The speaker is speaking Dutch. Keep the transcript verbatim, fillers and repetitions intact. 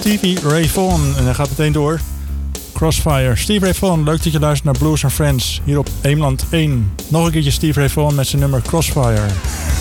Stevie Ray Vaughan. En hij gaat meteen door. Crossfire. Stevie Ray Vaughan, leuk dat je luistert naar Blues and Friends. Hier op Eemland één. Nog een keertje Stevie Ray Vaughan met zijn nummer Crossfire.